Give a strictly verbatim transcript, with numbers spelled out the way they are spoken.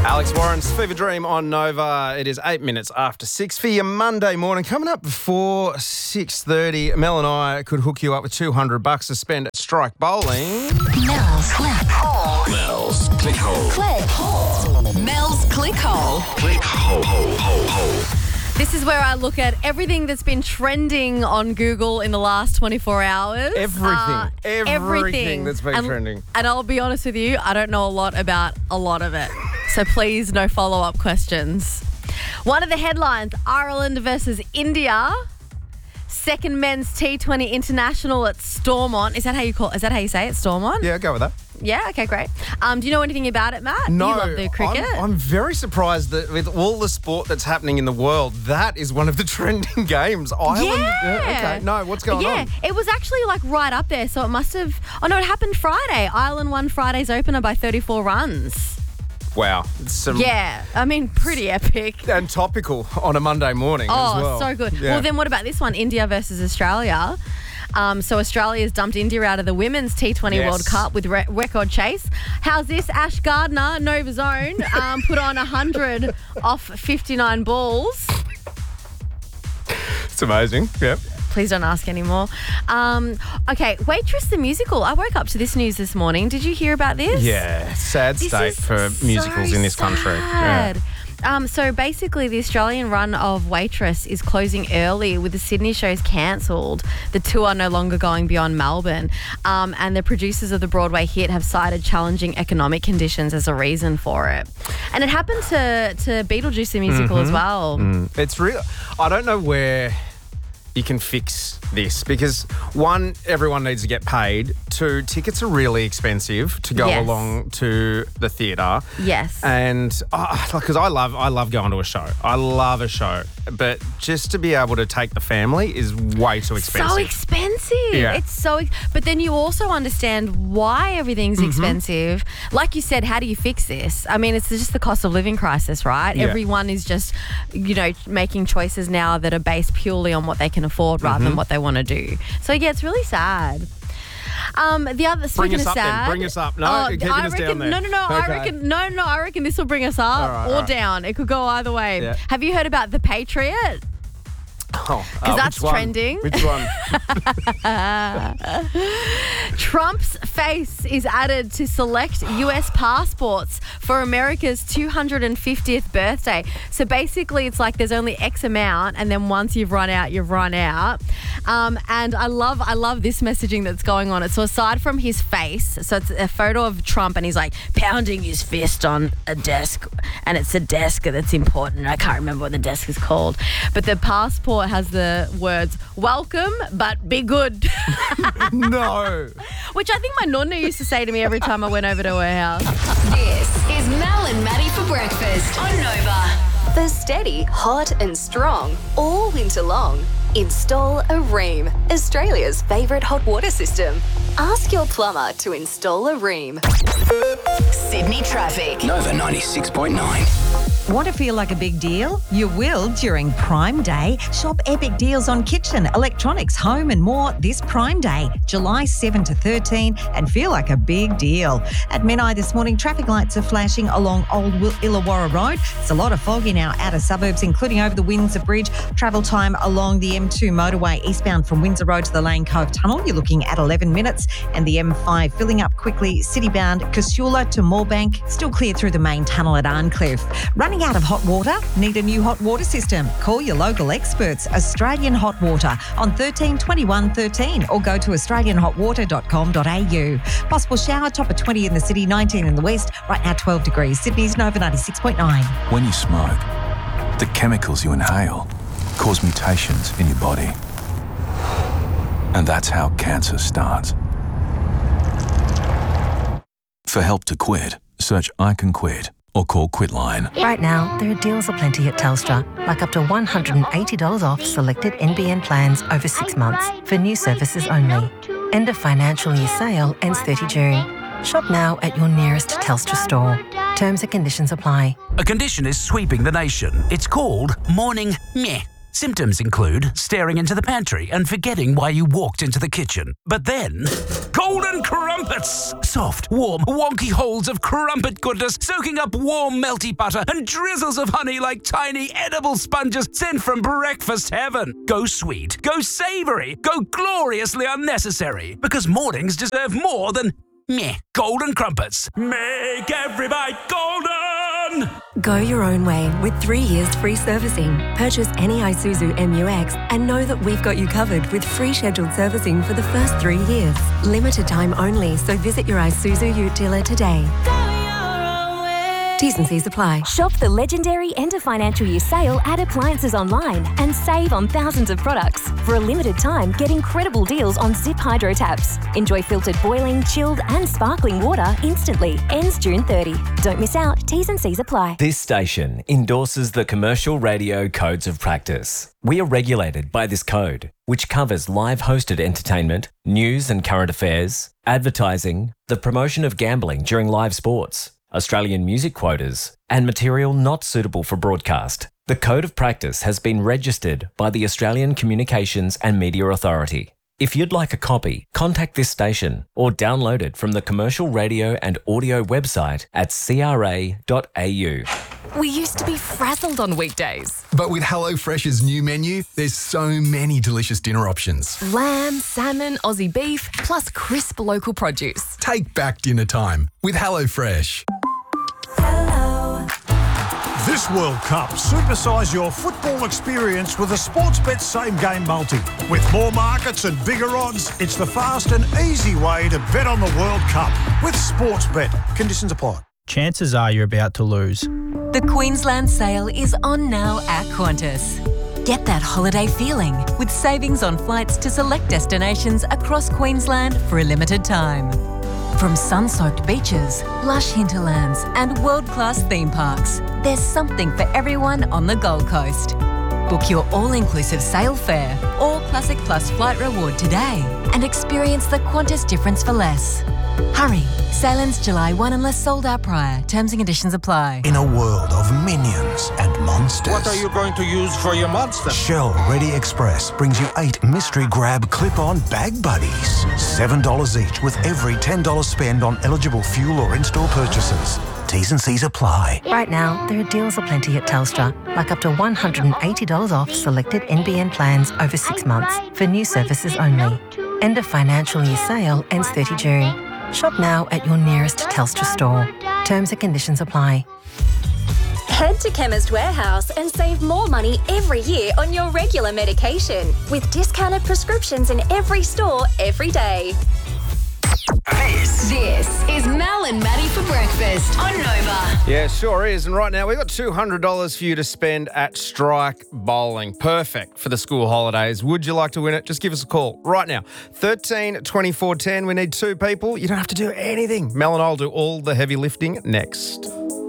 Alex Warren's Fever Dream on Nova. It is eight minutes after six for your Monday morning. Coming up before six thirty, Mel and I could hook you up with two hundred bucks to spend at Strike Bowling. Mel's Click Hole. Mel's Click Hole. Click Hole. Mel's Click Hole. Click Hole, hole, hole, hole. This is where I look at everything that's been trending on Google in the last twenty-four hours. Everything. Uh, everything. everything that's been and, trending. And I'll be honest with you, I don't know a lot about a lot of it. So please, no follow-up questions. One of the headlines, Ireland versus India. Second men's T twenty international at Stormont. Is that how you call? Is that how you say it? Stormont? Yeah, go with that. Yeah. Okay. Great. Um, do you know anything about it, Matt? No, You love the cricket. I'm, I'm very surprised that with all the sport that's happening in the world, that is one of the trending games. Ireland. Yeah. Okay. No, what's going yeah, on? it was actually like right up there. So it must have. Oh no, it happened Friday. Ireland won Friday's opener by thirty-four runs. Wow. It's some, Yeah, I mean, pretty epic. And topical on a Monday morning Oh, as well. so good. Yeah. Well, then what about this one? India versus Australia. Um, so Australia's dumped India out of the Women's T twenty Yes. World Cup with re- record chase. How's this? Ash Gardner, Nova Zone, um, put on one hundred off fifty-nine balls. It's amazing. Yep. Please don't ask anymore. Um, okay, Waitress the musical. I woke up to this news this morning. Did you hear about this? Yeah. Sad This state is for musicals so in this country. Yeah. sad. Um, so basically, the Australian run of Waitress is closing early with the Sydney shows cancelled. The tour no longer going beyond Melbourne. Um, and the producers of the Broadway hit have cited challenging economic conditions as a reason for it. And it happened to, to Beetlejuice the musical as well. Mm. It's real. I don't know where you can fix this because, one, everyone needs to get paid. Two, tickets are really expensive to go Yes. along to the theatre. Yes. And because I love, I love going to a show. I love a show, but just to be able to take the family is way too expensive. So expensive. Yeah. It's so, ex- but then you also understand why everything's Mm-hmm. expensive. Like you said, how do you fix this? I mean, it's just the cost of living crisis, right? Yeah. Everyone is just, you know, making choices now that are based purely on what they can afford rather Mm-hmm. than what they want to do. So yeah, it's really sad. Um, the other Bring speaking us of up then. sad, Bring us up. No, oh, keeping I us reckon, down there. No, no, no. I Okay. reckon no, no. I reckon this will bring us up All right, or all right. down. It could go either way. Yeah. Have you heard about the Patriot? Oh, Because uh, that's which one? trending. Which one? Trump's face is added to select U S passports for America's two hundred fiftieth birthday. So basically, it's like there's only X amount, and then once you've run out, you've run out. Um, and I love, I love this messaging that's going on. So aside from his face, so it's a photo of Trump, and he's like pounding his fist on a desk, and it's a desk that's important. I can't remember what the desk is called, but the passport has the words "Welcome, but be good." No. Which I think my nonna used to say to me every time I went over to her house. This is Mel and Maddie for breakfast on Nova. For steady, hot and strong, all winter long, install a Ream, Australia's favourite hot water system. Ask your plumber to install a Ream. Sydney traffic. Nova ninety-six point nine. Want to feel like a big deal? You will during Prime Day. Shop epic deals on kitchen, electronics, home and more this Prime Day, July seventh to thirteen, and feel like a big deal. At Menai this morning, traffic lights are flashing along Old Illawarra Road. It's a lot of fog in our outer suburbs, including over the Windsor Bridge. Travel time along the M two motorway eastbound from Windsor Road to the Lane Cove Tunnel, you're looking at eleven minutes, and the M five filling up quickly, citybound Casula to Moorebank, still clear through the main tunnel at Arncliffe. Running out of hot water? Need a new hot water system? Call your local experts, Australian Hot Water, on thirteen twenty-one thirteen, or go to australian hot water dot com dot a u. Possible shower, top of twenty in the city, nineteen in the west, right now twelve degrees. Sydney's Nova ninety-six point nine. When you smoke, the chemicals you inhale cause mutations in your body. And that's how cancer starts. For help to quit, search I Can Quit or call Quitline. Right now, there are deals aplenty at Telstra, like up to one hundred eighty dollars off selected N B N plans over six months for new services only. End of financial year sale ends thirtieth of June. Shop now at your nearest Telstra store. Terms and conditions apply. A condition is sweeping the nation. It's called morning meh. Symptoms include staring into the pantry and forgetting why you walked into the kitchen. But then, go golden crumpets. Soft, warm, wonky holes of crumpet goodness, soaking up warm, melty butter and drizzles of honey like tiny edible sponges sent from breakfast heaven. Go sweet, go savoury, go gloriously unnecessary. Because mornings deserve more than meh. Golden crumpets. Make every bite golden! Go your own way with three years free servicing. Purchase any Isuzu M U X and know that we've got you covered with free scheduled servicing for the first three years. Limited time only, so visit your Isuzu Ute dealer today. T's and C's apply. Shop the legendary end of financial year sale at Appliances Online and save on thousands of products. For a limited time, get incredible deals on Zip Hydro taps. Enjoy filtered boiling, chilled and sparkling water instantly. Ends June thirtieth. Don't miss out. T's and C's apply. This station endorses the Commercial Radio Codes of Practice. We are regulated by this code, which covers live hosted entertainment, news and current affairs, advertising, the promotion of gambling during live sports, Australian music quotas, and material not suitable for broadcast. The Code of Practice has been registered by the Australian Communications and Media Authority. If you'd like a copy, contact this station or download it from the Commercial Radio and Audio website at c r a dot a u. We used to be frazzled on weekdays. But with HelloFresh's new menu, there's so many delicious dinner options. Lamb, salmon, Aussie beef, plus crisp local produce. Take back dinner time with HelloFresh. This World Cup, supersize your football experience with a Sportsbet same-game multi. With more markets and bigger odds, it's the fast and easy way to bet on the World Cup with Sportsbet. Conditions apply. Chances are you're about to lose. The Queensland sale is on now at Qantas. Get that holiday feeling with savings on flights to select destinations across Queensland for a limited time. From sun-soaked beaches, lush hinterlands and world-class theme parks, there's something for everyone on the Gold Coast. Book your all-inclusive sail fare or Classic Plus flight reward today and experience the Qantas difference for less. Hurry, sail ends July first unless sold out prior. Terms and conditions apply. In a world of minions and monsters. What are you going to use for your monster? Shell Ready Express brings you eight mystery grab clip-on bag buddies. seven dollars each with every ten dollars spend on eligible fuel or in-store purchases. T's and C's apply. Right now, there are deals aplenty at Telstra, like up to one hundred eighty dollars off selected N B N plans over six months for new services only. End of financial year sale ends thirtieth of June. Shop now at your nearest Telstra store. Terms and conditions apply. Head to Chemist Warehouse and save more money every year on your regular medication with discounted prescriptions in every store every day. This, this is Mel and Maddie for breakfast on Nova. Yeah, sure is. And right now we've got two hundred dollars for you to spend at Strike Bowling. Perfect for the school holidays. Would you like to win it? Just give us a call right now. thirteen twenty-four ten. We need two people. You don't have to do anything. Mel and I'll do all the heavy lifting next.